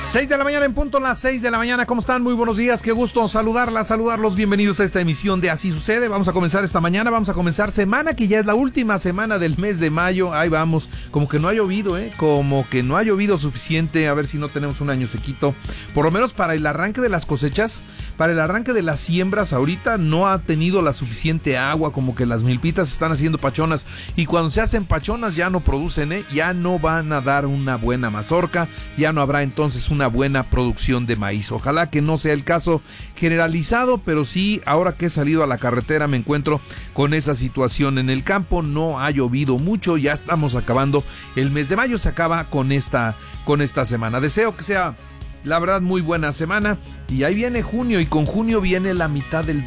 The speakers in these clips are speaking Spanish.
6 de la mañana en punto, las 6 de la mañana. ¿Cómo están? Muy buenos días. Qué gusto saludarlos. Bienvenidos a esta emisión de Así Sucede. Vamos a comenzar esta mañana. Vamos a comenzar semana que ya es la última semana del mes de mayo. Ahí vamos. Como que no ha llovido, Como que no ha llovido suficiente. A ver si no tenemos un año sequito. Por lo menos para el arranque de las cosechas, para el arranque de las siembras. Ahorita no ha tenido la suficiente agua. Como que las milpitas están haciendo pachonas. Y cuando se hacen pachonas ya no producen, Ya no van a dar una buena mazorca. Ya no habrá entonces una buena producción de maíz. Ojalá que no sea el caso generalizado, pero sí, ahora que he salido a la carretera me encuentro con esa situación en el campo. No ha llovido mucho, ya estamos acabando el mes de mayo, se acaba con esta semana. Deseo que sea, la verdad, muy buena semana, y ahí viene junio, y con junio viene la mitad del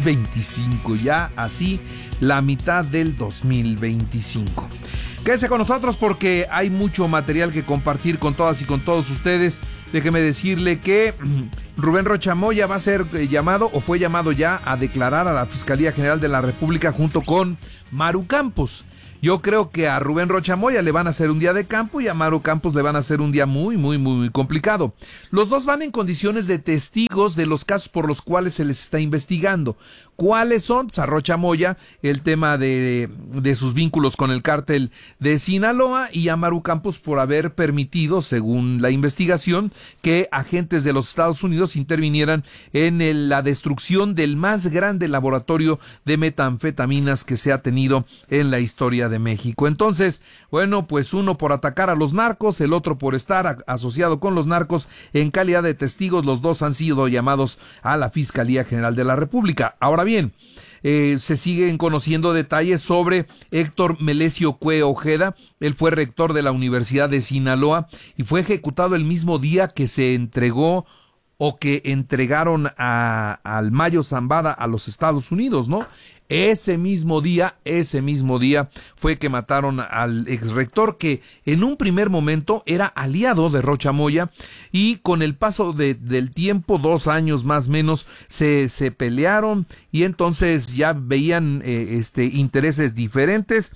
2025, ya así, la mitad del 2025. Quédense con nosotros porque hay mucho material que compartir con todas y con todos ustedes. Déjeme decirle que Rubén Rocha Moya va a ser llamado, o fue llamado ya, a declarar a la Fiscalía General de la República junto con Maru Campos. Yo creo que a Rubén Rocha Moya le van a hacer un día de campo y a Maru Campos le van a hacer un día muy complicado. Los dos van en condiciones de testigos de los casos por los cuales se les está investigando. ¿Cuáles son? Pues a Rocha Moya, el tema de sus vínculos con el cártel de Sinaloa, y a Maru Campos por haber permitido, según la investigación, que agentes de los Estados Unidos intervinieran en la destrucción del más grande laboratorio de metanfetaminas que se ha tenido en la historia de México. Entonces, bueno, pues uno por atacar a los narcos, el otro por estar asociado con los narcos. En calidad de testigos, los dos han sido llamados a la Fiscalía General de la República. Ahora bien, se siguen conociendo detalles sobre Héctor Melesio Cue Ojeda. Él fue rector de la Universidad de Sinaloa y fue ejecutado el mismo día que se entregó, o que entregaron al Mayo Zambada a los Estados Unidos, ¿no? Ese mismo día fue que mataron al exrector, que en un primer momento era aliado de Rocha Moya, y con el paso del tiempo, 2 años más o menos, se pelearon, y entonces ya veían intereses diferentes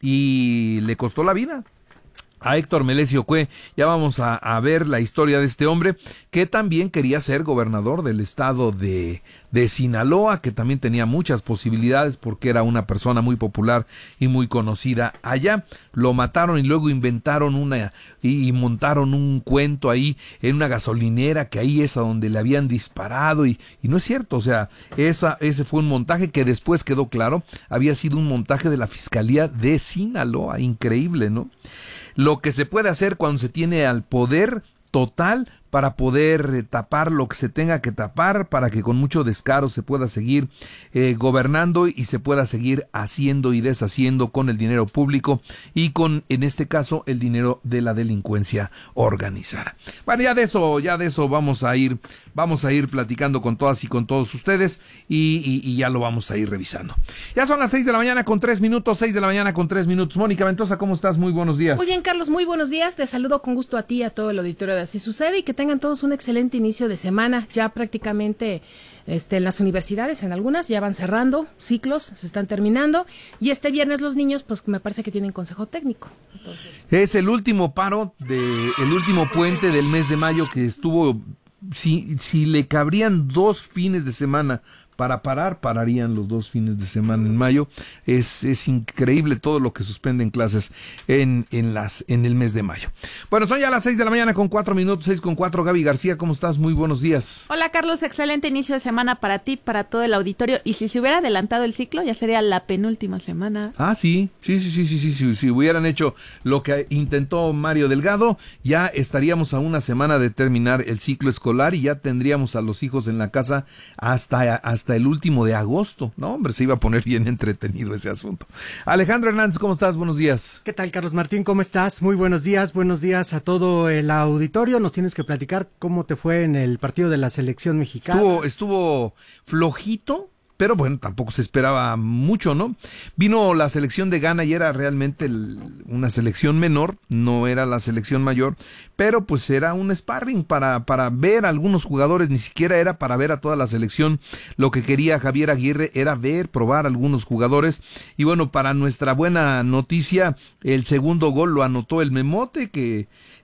y le costó la vida a Héctor Melesio Cue. Ya vamos a ver la historia de este hombre, que también quería ser gobernador del estado de Sinaloa, que también tenía muchas posibilidades porque era una persona muy popular y muy conocida allá. Lo mataron y luego inventaron y montaron un cuento ahí en una gasolinera, que ahí es a donde le habían disparado, y no es cierto. O sea, ese fue un montaje que después quedó claro, había sido un montaje de la Fiscalía de Sinaloa. Increíble, ¿no? Lo que se puede hacer cuando se tiene al poder total para poder tapar lo que se tenga que tapar, para que con mucho descaro se pueda seguir gobernando y se pueda seguir haciendo y deshaciendo con el dinero público y con, en este caso, el dinero de la delincuencia organizada. Bueno, ya de eso vamos a ir platicando con todas y con todos ustedes, y ya lo vamos a ir revisando. Ya son las 6 de la mañana con 3 minutos, 6 de la mañana con 3 minutos. Mónica Ventosa, ¿cómo estás? Muy buenos días. Muy bien, Carlos, muy buenos días. Te saludo con gusto a ti y a todo el auditorio de Así Sucede, y que tengan todos un excelente inicio de semana. Ya prácticamente en las universidades, en algunas ya van cerrando ciclos, se están terminando, y este viernes los niños, pues me parece que tienen consejo técnico. Entonces, es el último paro, el último puente del mes de mayo, que estuvo, si le cabrían 2 fines de semana para pararían los 2 fines de semana en mayo. Es increíble todo lo que suspenden clases en el mes de mayo. Bueno, son ya las 6 de la mañana con 4 minutos, 6 con 4. Gaby García, ¿cómo estás? Muy buenos días. Hola, Carlos, excelente inicio de semana para ti, para todo el auditorio. Y si se hubiera adelantado el ciclo, ya sería la penúltima semana. Ah, sí. Si hubieran hecho lo que intentó Mario Delgado, ya estaríamos a una semana de terminar el ciclo escolar, y ya tendríamos a los hijos en la casa hasta el último de agosto. No, hombre, se iba a poner bien entretenido ese asunto. Alejandro Hernández, ¿cómo estás? Buenos días. ¿Qué tal, Carlos Martín? ¿Cómo estás? Muy buenos días a todo el auditorio. Nos tienes que platicar cómo te fue en el partido de la selección mexicana. Estuvo flojito, pero bueno, tampoco se esperaba mucho, ¿no? Vino la selección de Ghana y era realmente una selección menor, no era la selección mayor, pero pues era un sparring para ver a algunos jugadores, ni siquiera era para ver a toda la selección. Lo que quería Javier Aguirre era probar a algunos jugadores, y bueno, para nuestra buena noticia, el segundo gol lo anotó el Memote, que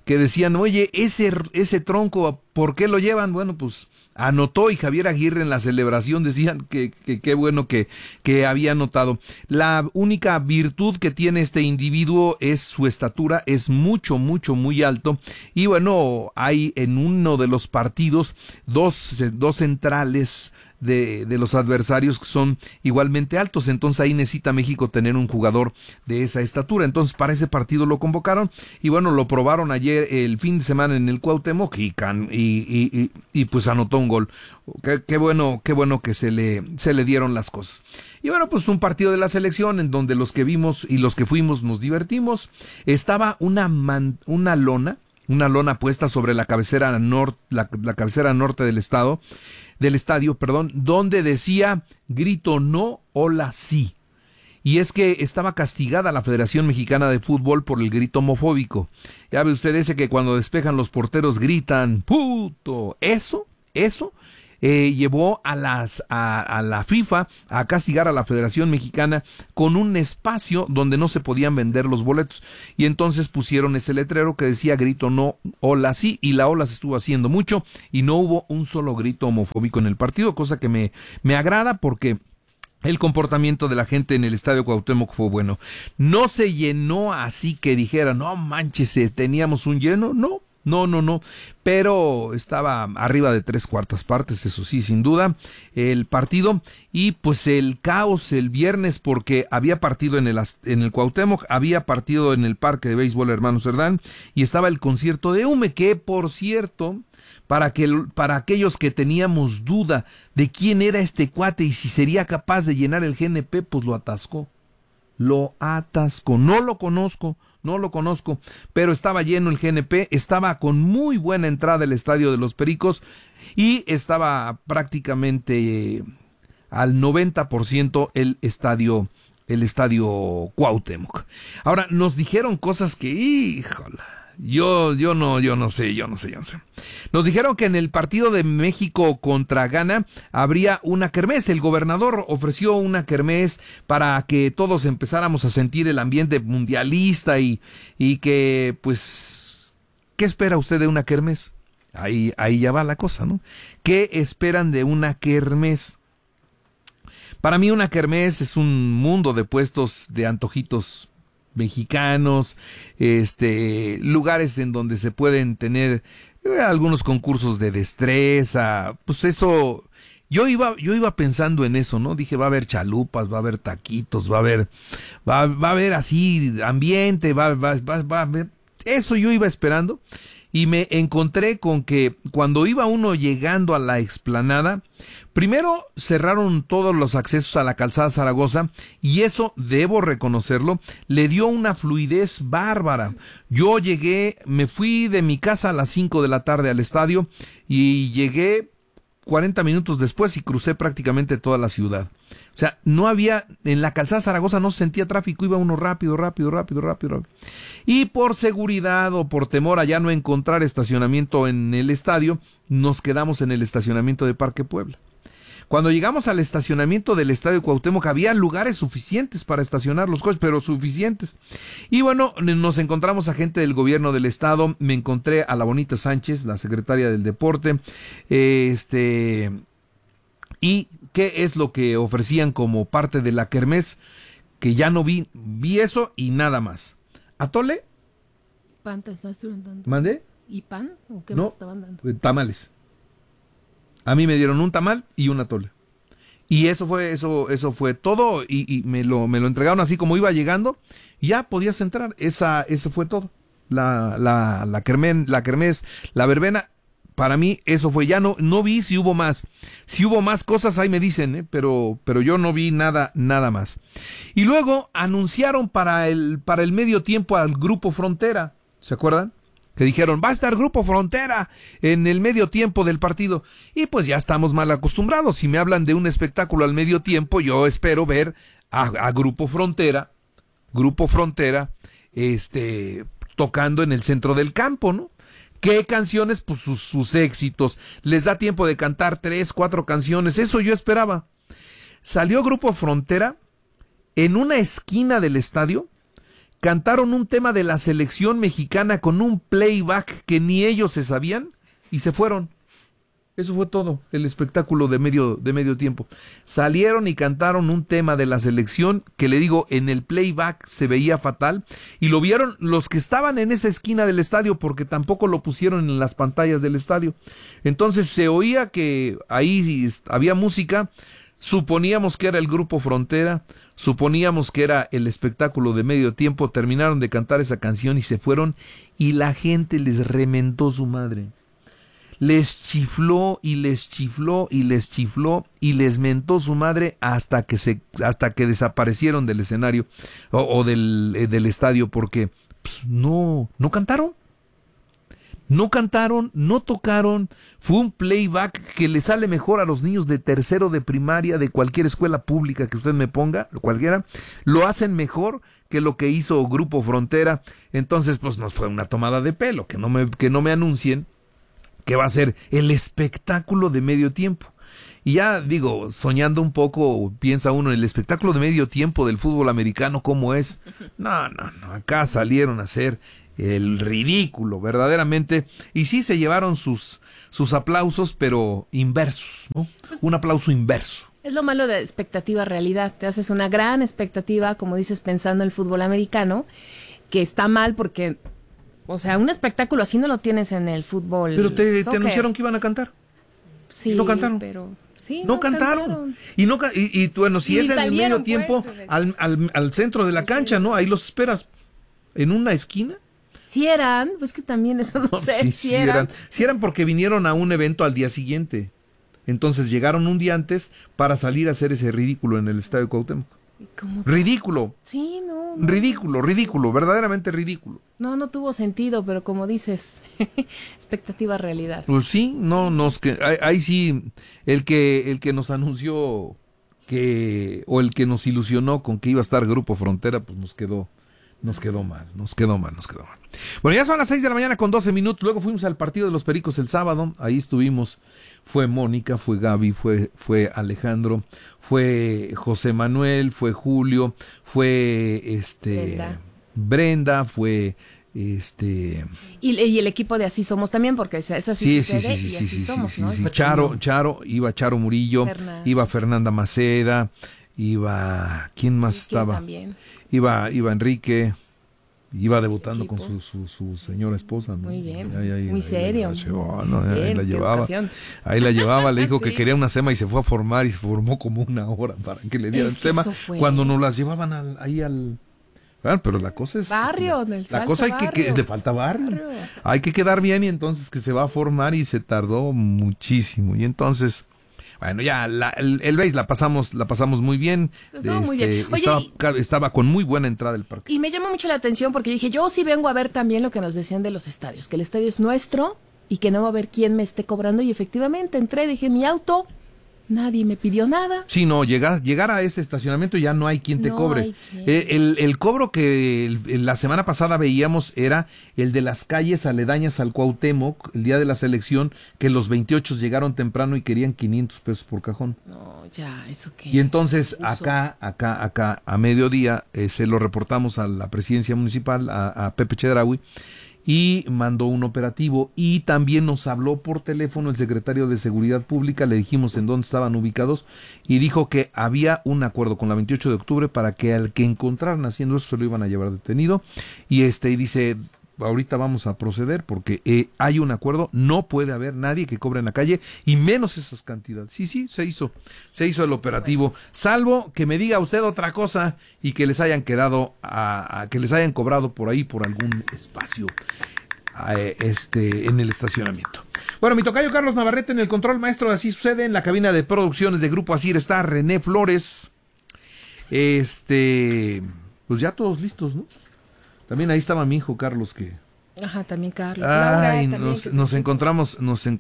que decían, oye, ese tronco, ¿por qué lo llevan? Bueno, pues anotó, y Javier Aguirre en la celebración decían que qué bueno que había anotado. La única virtud que tiene este individuo es su estatura, es muy alto, y bueno, hay en uno de los partidos dos centrales de los adversarios que son igualmente altos, entonces ahí necesita México tener un jugador de esa estatura. Entonces para ese partido lo convocaron, y bueno, lo probaron ayer el fin de semana en el Cuauhtémoc, y pues anotó un gol. Qué bueno que se le dieron las cosas. Y bueno, pues un partido de la selección en donde los que vimos y los que fuimos nos divertimos. Estaba una lona puesta sobre la cabecera la cabecera norte del estadio, donde decía grito no, hola sí. Y es que estaba castigada la Federación Mexicana de Fútbol por el grito homofóbico. Ya ve usted ese que cuando despejan los porteros gritan puto. Eso llevó a la FIFA a castigar a la Federación Mexicana con un espacio donde no se podían vender los boletos. Y entonces pusieron ese letrero que decía grito no, hola sí, y la ola se estuvo haciendo mucho y no hubo un solo grito homofóbico en el partido, cosa que me agrada porque el comportamiento de la gente en el Estadio Cuauhtémoc fue bueno. No se llenó así que dijera, no manches, teníamos un lleno, no, pero estaba arriba de 3/4 partes, eso sí, sin duda, el partido. Y pues el caos el viernes, porque había partido en el Cuauhtémoc, había partido en el Parque de Béisbol Hermano Cerdán, y estaba el concierto de Hume, que por cierto, para aquellos que teníamos duda de quién era este cuate y si sería capaz de llenar el GNP, pues lo atascó, no lo conozco, pero estaba lleno el GNP, estaba con muy buena entrada el Estadio de los Pericos, y estaba prácticamente al 90% el estadio Cuauhtémoc. Ahora, nos dijeron cosas que, híjole, yo no sé. Nos dijeron que en el partido de México contra Ghana habría una kermés. El gobernador ofreció una kermés para que todos empezáramos a sentir el ambiente mundialista y que, pues, ¿qué espera usted de una kermés? Ahí ya va la cosa, ¿no? ¿Qué esperan de una kermés? Para mí una kermés es un mundo de puestos de antojitos mexicanos, lugares en donde se pueden tener algunos concursos de destreza, pues eso, yo iba pensando en eso, ¿no? Dije, va a haber chalupas, va a haber taquitos, va a haber así ambiente, va a haber, eso yo iba esperando. Y me encontré con que cuando iba uno llegando a la explanada, primero cerraron todos los accesos a la calzada Zaragoza, y eso, debo reconocerlo, le dio una fluidez bárbara. Yo me fui de mi casa a las 5 de la tarde al estadio y llegué 40 minutos después y crucé prácticamente toda la ciudad. O sea, no había, en la calzada Zaragoza no se sentía tráfico, iba uno rápido. Y por seguridad o por temor a ya no encontrar estacionamiento en el estadio, nos quedamos en el estacionamiento de Parque Puebla. Cuando llegamos al estacionamiento del Estadio Cuauhtémoc, había lugares suficientes para estacionar los coches, pero suficientes. Y bueno, nos encontramos a gente del gobierno del estado, me encontré a la Bonita Sánchez, la secretaria del deporte, y qué es lo que ofrecían como parte de la kermés, que ya no vi eso y nada más. ¿Atole? ¿Pan te estás dando? ¿Mandé? ¿Y pan? ¿O qué no, más estaban dando? Tamales. A mí me dieron un tamal y un atole. Y eso fue todo, y me lo entregaron así como iba llegando, y ya podías entrar. Eso fue todo. La kermés, la verbena. Para mí eso fue, ya no vi si hubo más. Si hubo más cosas, ahí me dicen, pero yo no vi nada más. Y luego anunciaron para el medio tiempo al Grupo Frontera, ¿se acuerdan? Que dijeron, va a estar Grupo Frontera en el medio tiempo del partido. Y pues ya estamos mal acostumbrados. Si me hablan de un espectáculo al medio tiempo, yo espero ver a Grupo Frontera, tocando en el centro del campo, ¿no? ¿Qué canciones? Pues sus éxitos. Les da tiempo de cantar 3, 4 canciones. Eso yo esperaba. Salió Grupo Frontera en una esquina del estadio cantaron un tema de la selección mexicana con un playback que ni ellos se sabían y se fueron. Eso fue todo, el espectáculo de medio tiempo. Salieron y cantaron un tema de la selección que, le digo, en el playback se veía fatal y lo vieron los que estaban en esa esquina del estadio porque tampoco lo pusieron en las pantallas del estadio. Entonces se oía que ahí había música, suponíamos que era el Grupo Frontera, suponíamos que era el espectáculo de medio tiempo, terminaron de cantar esa canción y se fueron y la gente les rementó su madre. Les chifló y les chifló y les chifló y les mentó su madre hasta que desaparecieron del escenario o del estadio porque pues, no cantaron. No cantaron, no tocaron, fue un playback que le sale mejor a los niños de tercero de primaria de cualquier escuela pública que usted me ponga, cualquiera, lo hacen mejor que lo que hizo Grupo Frontera. Entonces pues nos fue una tomada de pelo, que no me anuncien que va a ser el espectáculo de medio tiempo. Y ya digo, soñando un poco, piensa uno en el espectáculo de medio tiempo del fútbol americano, ¿cómo es? No, acá salieron a hacer el ridículo, verdaderamente, y sí se llevaron sus aplausos, pero inversos, ¿no? Un aplauso inverso. Es lo malo de expectativa realidad, te haces una gran expectativa, como dices, pensando en el fútbol americano, que está mal porque... O sea, un espectáculo así no lo tienes en el fútbol. Pero te anunciaron que iban a cantar. Sí, no cantaron. Pero sí, no cantaron. Y bueno, si es en el medio tiempo, al centro de la cancha, ¿no? Ahí los esperas en una esquina. Sí eran, pues que también eso no sé. Sí eran. Sí eran porque vinieron a un evento al día siguiente. Entonces llegaron un día antes para salir a hacer ese ridículo en el Estadio Cuauhtémoc. ¿Cómo? Ridículo. Sí, no. Ridículo, verdaderamente ridículo. No tuvo sentido, pero como dices, expectativa realidad. Pues sí, ahí sí, el que nos anunció o el que nos ilusionó con que iba a estar Grupo Frontera, pues nos quedó mal. Bueno, ya son las 6 de la mañana con 12 minutos, luego fuimos al partido de los Pericos el sábado, ahí estuvimos, fue Mónica, fue Gaby, fue Alejandro, fue José Manuel, fue Julio, fue Brenda, fue y el equipo de Así Somos también, porque es así sucede y así somos, ¿no? Sí. Iba Charo Murillo, iba Fernanda Maceda, iba, ¿quién más estaba? También. Iba Enrique, iba debutando con su señora esposa, ¿no? Muy bien, muy serio. Ahí la llevaba, le dijo que quería una sema y se fue a formar y se formó como una hora para que le dieran sema cuando nos las llevaban ahí al... Bueno, pero la cosa es... Barrio, la cosa hay que le falta barrio. Hay que quedar bien y entonces que se va a formar y se tardó muchísimo. Y entonces... Bueno, ya el béis la pasamos muy bien. Muy bien. Oye, estaba con muy buena entrada el parque. Y me llama mucho la atención porque yo dije, yo sí vengo a ver también lo que nos decían de los estadios, que el estadio es nuestro y que no va a haber quién me esté cobrando. Y efectivamente entré, dije, mi auto, nadie me pidió nada. Sí, no, llegar a ese estacionamiento ya no hay quien te cobre. El cobro que la semana pasada veíamos era el de las calles aledañas al Cuauhtémoc, el día de la selección, que los 28 llegaron temprano y querían 500 pesos por cajón. No, ya, ¿eso qué? Y entonces acá, a mediodía, se lo reportamos a la presidencia municipal, a Pepe Chedraui, y mandó un operativo y también nos habló por teléfono el secretario de Seguridad Pública, le dijimos en dónde estaban ubicados y dijo que había un acuerdo con la 28 de octubre para que al que encontraran haciendo eso se lo iban a llevar detenido y dice, ahorita vamos a proceder porque hay un acuerdo, no puede haber nadie que cobre en la calle y menos esas cantidades. Sí, se hizo el operativo, salvo que me diga usted otra cosa y que les hayan quedado que les hayan cobrado por ahí por algún espacio en el estacionamiento. Bueno, mi tocayo Carlos Navarrete en el control maestro de Así Sucede, en la cabina de producciones de Grupo Asir está René Flores. Pues ya todos listos, ¿no? También ahí estaba mi hijo Carlos que... Ajá, también Carlos. Ay, nos encontramos,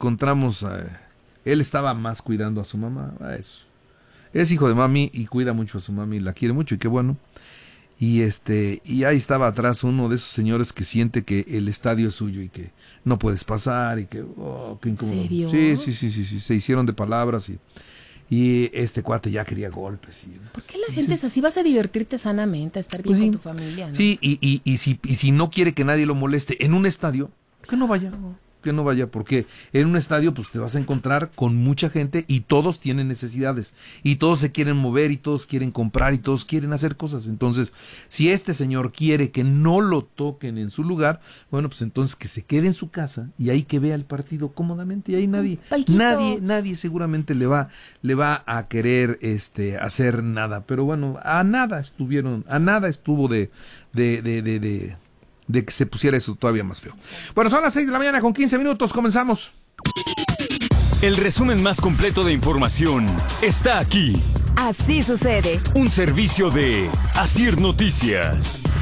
él estaba más cuidando a su mamá, eso. Es hijo de mami y cuida mucho a su mami, la quiere mucho y qué bueno. Y ahí estaba atrás uno de esos señores que siente que el estadio es suyo y que no puedes pasar y que qué incómodo. ¿En serio? Sí, se hicieron de palabras y este cuate ya quería golpes. ¿Por qué la gente es así? Vas a divertirte sanamente, a estar bien Pues con tu familia, ¿no? Sí, y si no quiere que nadie lo moleste en un estadio, que no vaya. Que no vaya, porque en un estadio pues te vas a encontrar con mucha gente y todos tienen necesidades y todos se quieren mover y todos quieren comprar y todos quieren hacer cosas. Entonces, si este señor quiere que no lo toquen en su lugar, bueno, pues entonces que se quede en su casa y ahí que vea el partido cómodamente y ahí nadie seguramente le va a querer hacer nada. Pero bueno, a nada estuvo de que se pusiera eso todavía más feo. Bueno, son las 6 de la mañana con 15 minutos, comenzamos. El resumen más completo de información está aquí. Así sucede. Un servicio de Asir Noticias.